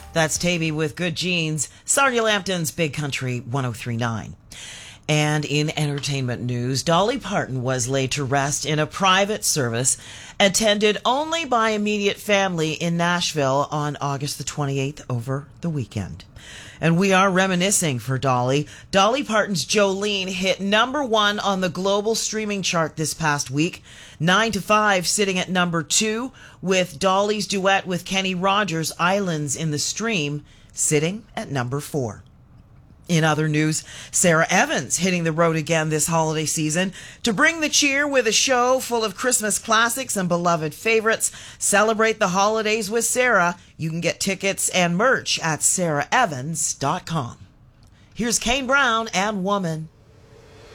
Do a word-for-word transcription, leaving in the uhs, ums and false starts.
That's Tavy with Good Genes, Sarnia Lambton's Big Country one oh three point nine. And in entertainment news, Dolly Parton was laid to rest in a private service attended only by immediate family in Nashville on August the twenty-eighth over the weekend. And we are reminiscing for Dolly. Dolly Parton's Jolene hit number one on the global streaming chart this past week. Nine to Five sitting at number two, with Dolly's duet with Kenny Rogers, Islands in the Stream, sitting at number four. In other news, Sarah Evans hitting the road again this holiday season to bring the cheer with a show full of Christmas classics and beloved favorites. Celebrate the holidays with Sarah. You can get tickets and merch at sarah evans dot com. Here's Kane Brown and Woman.